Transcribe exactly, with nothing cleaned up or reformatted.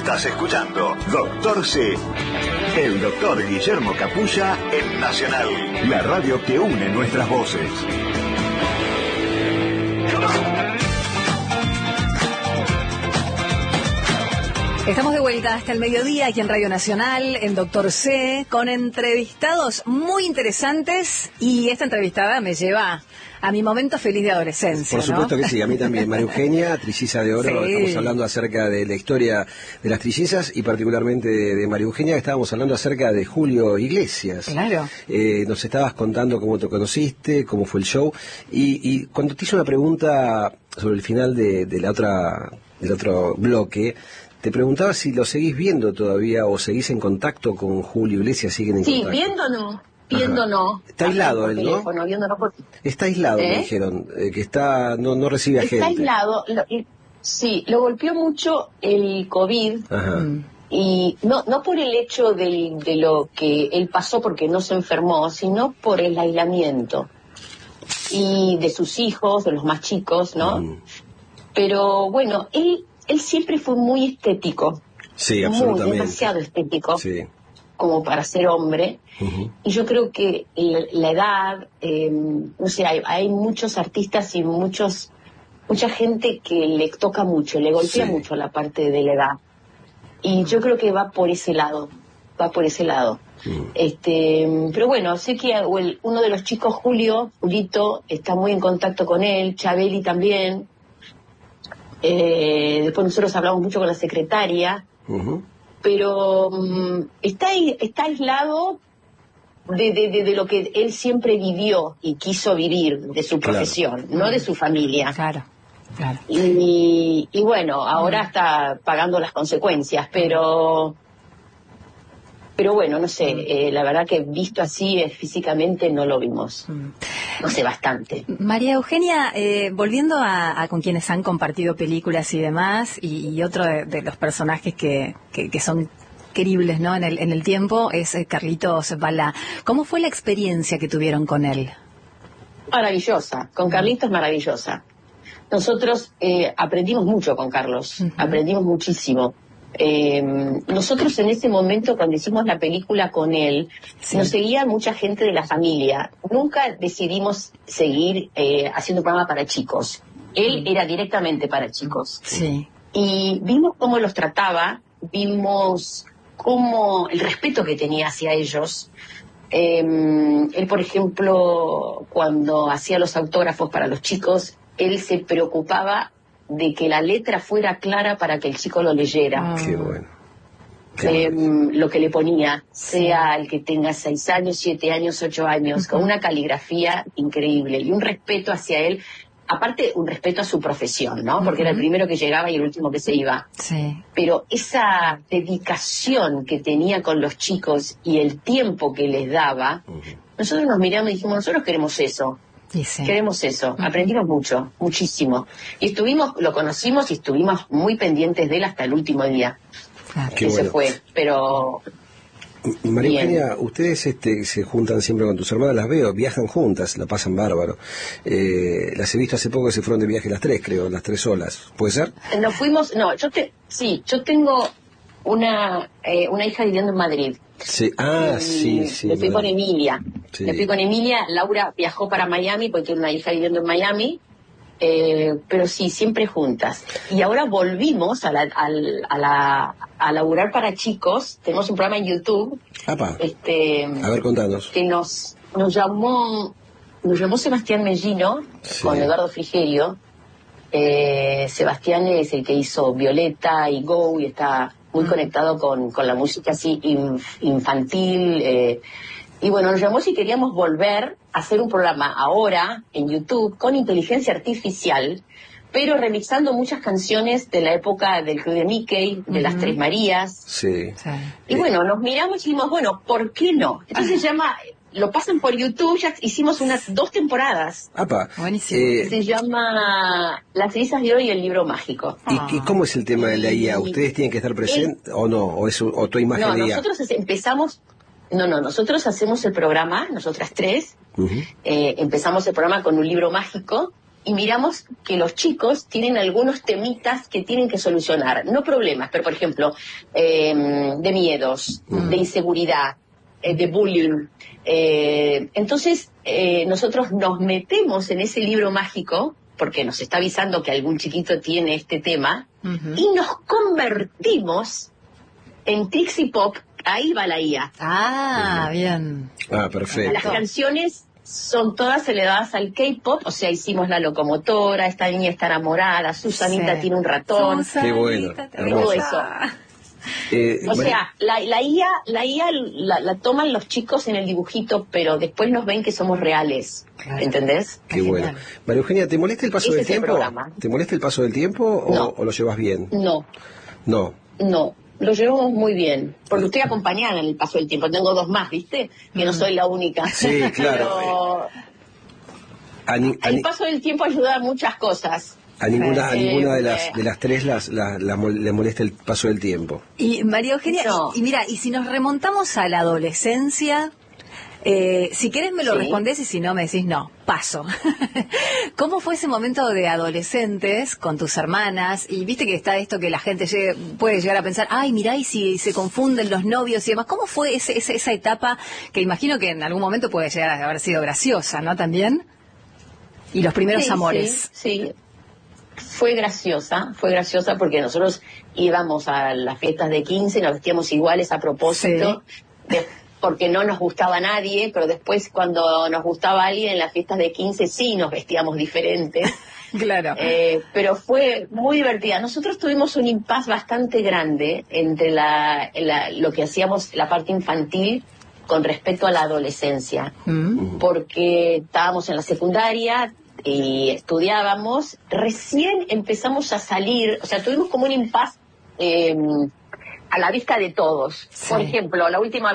Estás escuchando Doctor C. El doctor Guillermo Capulla en Nacional, la radio que une nuestras voces. Estamos de vuelta hasta el mediodía aquí en Radio Nacional, en Doctor C, con entrevistados muy interesantes, y esta entrevistada me lleva a mi momento feliz de adolescencia. Por supuesto, ¿no? que sí, a mí también. María Eugenia, Trilliza de Oro, sí. Estamos hablando acerca de la historia de las trillizas y particularmente de, de María Eugenia, estábamos hablando acerca de Julio Iglesias. Claro. Eh, nos estabas contando cómo te conociste, cómo fue el show, y, y cuando te hice una pregunta sobre el final de, de la otra, del otro bloque, te preguntaba si lo seguís viendo todavía o seguís en contacto con Julio Iglesias, siguen en sí, contacto. Sí, viendo no. Viendo Ajá. no. Está aislado él, ¿no? Teléfono, viendo no por... Está aislado, ¿Eh? me dijeron, eh, que está no no recibe a está gente. Está aislado. Lo, y, sí, lo golpeó mucho el COVID. Ajá. Y no no por el hecho del, de lo que él pasó porque no se enfermó, sino por el aislamiento. Y de sus hijos, de los más chicos, ¿no? Mm. Pero bueno, él, él siempre fue muy estético. Sí, absolutamente. Muy, demasiado estético. Sí. Como para ser hombre. Uh-huh. Y yo creo que la, la edad, eh, no sé, hay, hay muchos artistas y muchos mucha gente que le toca mucho, le golpea sí. mucho la parte de la edad. Y yo creo que va por ese lado, va por ese lado. Uh-huh. Este, pero bueno, sé que el, uno de los chicos, Julio, Julito, está muy en contacto con él, Chabeli también. Eh, después nosotros hablamos mucho con la secretaria. Uh-huh. Pero um, está, está aislado de, de, de, de lo que él siempre vivió y quiso vivir, de su profesión, claro. no de su familia. Claro, claro. Y, y bueno, ahora mm. está pagando las consecuencias, pero... Pero bueno, no sé, eh, la verdad que visto así eh, físicamente no lo vimos. No sé, bastante. María Eugenia, eh, volviendo a, a con quienes han compartido películas y demás, y, y otro de, de los personajes que, que, que son queribles, ¿no? en el, en el tiempo, es eh, Carlitos Balá. ¿Cómo fue la experiencia que tuvieron con él? Maravillosa, con Carlitos maravillosa. Nosotros eh, aprendimos mucho con Carlos, uh-huh. aprendimos muchísimo. Eh, nosotros en ese momento cuando hicimos la película con él sí. nos seguía mucha gente de la familia. Nunca decidimos seguir eh, haciendo programa para chicos. Él sí. era directamente para chicos sí. y vimos cómo los trataba, vimos cómo el respeto que tenía hacia ellos. eh, él por ejemplo cuando hacía los autógrafos para los chicos, él se preocupaba de que la letra fuera clara para que el chico lo leyera. Ah. Qué bueno. Qué eh, bueno. Lo que le ponía, sea el que tenga seis años, siete años, ocho años, uh-huh. con una caligrafía increíble y un respeto hacia él, aparte un respeto a su profesión, ¿no? Porque uh-huh. era el primero que llegaba y el último que se iba. Sí. Pero esa dedicación que tenía con los chicos y el tiempo que les daba, uh-huh. nosotros nos miramos y dijimos, nosotros queremos eso. Sí, sí. Queremos eso, uh-huh. aprendimos mucho, muchísimo. Y estuvimos, lo conocimos y estuvimos muy pendientes de él hasta el último día. Ah, que se bueno. fue, pero... María Eugenia, ustedes este, se juntan siempre con tus hermanas, las veo, viajan juntas, la pasan bárbaro. Eh, las he visto hace poco que se fueron de viaje las tres, creo, las tres solas. ¿Puede ser? Nos fuimos, no, yo te, sí, yo tengo una, eh, una hija viviendo en Madrid. Sí, ah, y sí, sí. Me fui bueno. con Emilia. Sí. Me fui con Emilia. Laura viajó para Miami porque tiene una hija viviendo en Miami. Eh, pero sí, siempre juntas. Y ahora volvimos a, la, a, a, la, a laburar para chicos. Tenemos un programa en YouTube. Apa. Este, a ver, contanos. Que nos, nos llamó nos llamó Sebastián Mellino, sí. con Eduardo Frigerio. Eh, Sebastián es el que hizo Violeta y Go y está muy mm. conectado con, con la música así inf, infantil. Eh, y bueno, nos llamó si queríamos volver a hacer un programa ahora en YouTube con inteligencia artificial, pero remixando muchas canciones de la época del Club de Mickey, de uh-huh. las Tres Marías. Sí. sí. Y bueno, nos miramos y dijimos, bueno, ¿por qué no? Entonces ah. se llama... Lo pasan por YouTube, ya hicimos unas dos temporadas. Apa. Buenísimo. Eh, se llama Las Cenizas de Oro y el Libro Mágico. ¿Y, ¿Y cómo es el tema de la I A? ¿Ustedes tienen que estar presentes el, o no? ¿O es o tu imagen no, de I A? Nosotros empezamos... No, no, nosotros hacemos el programa, nosotras tres, uh-huh. eh, empezamos el programa con un libro mágico y miramos que los chicos tienen algunos temitas que tienen que solucionar, no problemas, pero por ejemplo, eh, de miedos, mm. de inseguridad, eh, de bullying. Eh, entonces, eh, nosotros nos metemos en ese libro mágico, porque nos está avisando que algún chiquito tiene este tema, uh-huh. y nos convertimos en Trixie Pop. Ahí va la I A. Ah, uh-huh. bien. Ah, perfecto. Las canciones son todas elevadas al K-pop, o sea, hicimos La Locomotora, Esta niña está enamorada, Susanita sí. tiene un ratón. Susanita, qué bueno, todo eso. Eh, o María... sea, la, la I A, la, I A la, la toman los chicos en el dibujito, pero después nos ven que somos reales, claro. ¿entendés? Qué bueno. María Eugenia, ¿te molesta el paso Ese del tiempo? Programa. ¿Te molesta el paso del tiempo o, no. o lo llevas bien? No. No. No. Lo llevamos muy bien, porque estoy acompañada en el paso del tiempo. Tengo dos más, ¿viste? Que no soy la única. Sí, claro. Pero ani, ani... el paso del tiempo ayuda a muchas cosas. A ninguna, a ninguna de las de las tres las, las, las le molesta el paso del tiempo. Y María Eugenia, no. y, y mira, y si nos remontamos a la adolescencia, eh, si querés me lo sí. respondés y si no me decís no, paso. ¿Cómo fue ese momento de adolescentes con tus hermanas? Y viste que está esto que la gente llegue, puede llegar a pensar, ay, mirá, y si se confunden los novios y demás. ¿Cómo fue ese, ese, esa etapa que imagino que en algún momento puede llegar a haber sido graciosa, ¿no? También. Y los primeros sí, amores. Sí, sí. Fue graciosa, fue graciosa porque nosotros íbamos a las fiestas de quince y nos vestíamos iguales a propósito, sí. de, porque no nos gustaba nadie, pero después cuando nos gustaba alguien en las fiestas de quince sí nos vestíamos diferentes. Claro. Eh, pero fue muy divertida. Nosotros tuvimos un impasse bastante grande entre la, la, lo que hacíamos, la parte infantil, con respecto a la adolescencia, mm. porque estábamos en la secundaria y estudiábamos, recién empezamos a salir, o sea, tuvimos como un impasse eh, a la vista de todos. Sí. Por ejemplo, la última